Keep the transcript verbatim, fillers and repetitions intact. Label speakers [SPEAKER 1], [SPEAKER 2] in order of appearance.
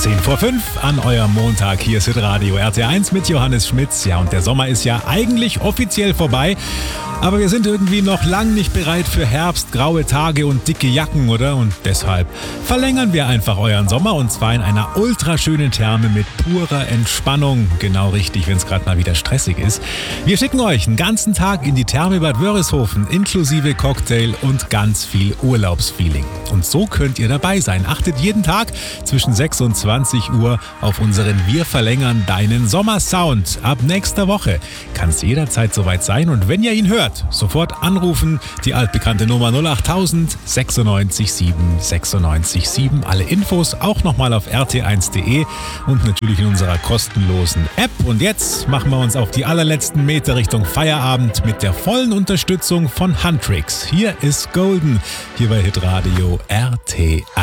[SPEAKER 1] zehn vor fünf an eurem Montag. Hier ist Hitradio R T eins mit Johannes Schmitz. Ja, und der Sommer ist ja eigentlich offiziell vorbei. Aber wir sind irgendwie noch lang nicht bereit für Herbst, graue Tage und dicke Jacken, oder? Und deshalb verlängern wir einfach euren Sommer und zwar in einer ultraschönen Therme mit purer Entspannung. Genau richtig, wenn es gerade mal wieder stressig ist. Wir schicken euch einen ganzen Tag in die Therme Bad Wörishofen inklusive Cocktail und ganz viel Urlaubsfeeling. Und so könnt ihr dabei sein. Achtet jeden Tag zwischen sechs und zwanzig Uhr auf unseren Wir verlängern deinen Sommersound. Ab nächster Woche kann es jederzeit soweit sein und wenn ihr ihn hört, sofort anrufen, die altbekannte Nummer null acht tausend sechsundneunzig sieben sechsundneunzig sieben. Alle Infos auch nochmal auf r t eins punkt d e und natürlich in unserer kostenlosen App. Und jetzt machen wir uns auf die allerletzten Meter Richtung Feierabend mit der vollen Unterstützung von Huntrix. Hier ist Golden, hier bei Hitradio R T eins.